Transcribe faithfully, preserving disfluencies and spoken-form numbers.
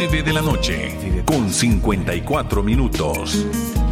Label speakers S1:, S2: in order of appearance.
S1: nueve de la noche, con cincuenta y cuatro minutos.